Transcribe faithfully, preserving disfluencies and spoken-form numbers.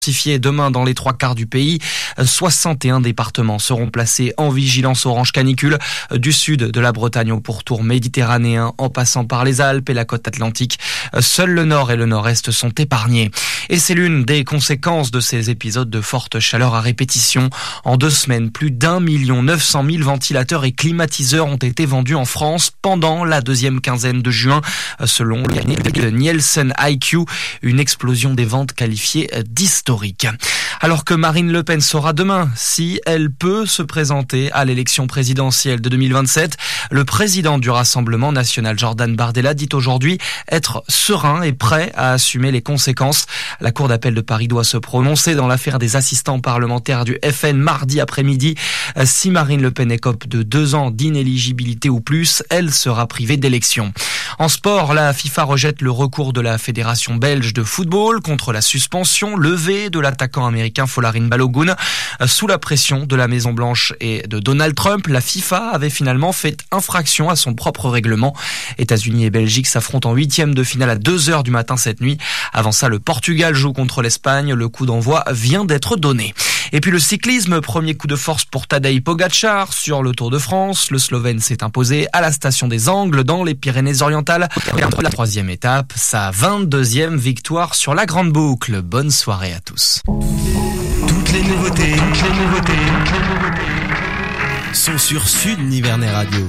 Demain dans les trois quarts du pays, soixante et un départements seront placés en vigilance orange canicule, du sud de la Bretagne au pourtour méditerranéen en passant par les Alpes et la côte atlantique. Seuls le nord et le nord-est sont épargnés. Et c'est l'une des conséquences de ces épisodes de forte chaleur à répétition. En deux semaines, plus d'un million neuf cent mille ventilateurs et climatiseurs ont été vendus en France pendant la deuxième quinzaine de juin, selon le Nielsen I Q, une explosion des ventes qualifiée d'historique. Alors que Marine Le Pen saura demain si elle peut se présenter à l'élection présidentielle de deux mille vingt-sept, le président du Rassemblement national, Jordan Bardella, dit aujourd'hui être serein et prêt à assumer les conséquences. La Cour d'appel de Paris doit se prononcer dans l'affaire des assistants parlementaires du F N mardi après-midi. Si Marine Le Pen écope de deux ans d'inéligibilité ou plus, elle sera privée d'élection. En sport, la FIFA rejette le recours de la Fédération belge de football contre la suspension levée de l'attaquant américain Folarin Balogun. Sous la pression de la Maison-Blanche et de Donald Trump, la FIFA avait finalement fait infraction à son propre règlement. États-Unis et Belgique s'affrontent en huitième de finale à deux heures du matin cette nuit. Avant ça, le Portugal joue contre l'Espagne. Le coup d'envoi vient d'être donné. Et puis le cyclisme, premier coup de force pour Tadej Pogačar sur le Tour de France. Le Slovène s'est imposé à la station des Angles dans les Pyrénées-Orientales. La troisième étape, sa vingt-deuxième victoire sur la Grande Boucle. Bonne soirée à tous. Toutes les nouveautés, toutes les nouveautés, toutes les nouveautés sont sur Sud Nivernais Radio.